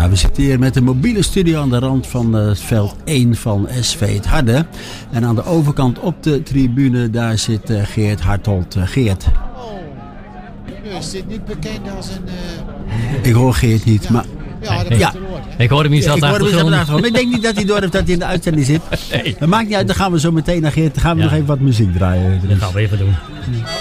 Ja, we zitten hier met een mobiele studio aan de rand van het veld 1 van SV Het Harde. En aan de overkant op de tribune, daar zit Geert Hartold. Geert. Oh, is dit niet bekend als een... Ik hoor Geert niet, maar... Ja, dat is het woord. Ik hoorde hem niet zelf achtergrond. Ik denk niet dat hij door heeft dat hij in de uitzending zit. Nee. Dat maakt niet uit, dan gaan we zo meteen naar Geert. Dan gaan we nog even wat muziek draaien. Dat gaan we even doen.